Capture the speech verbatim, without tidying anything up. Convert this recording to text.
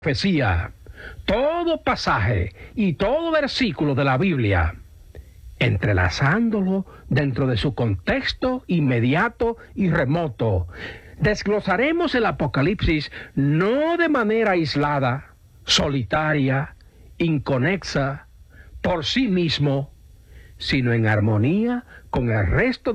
profecía, todo pasaje y todo versículo de la Biblia, entrelazándolo dentro de su contexto inmediato y remoto. Desglosaremos el Apocalipsis no de manera aislada, solitaria, inconexa, por sí mismo, sino en armonía con el resto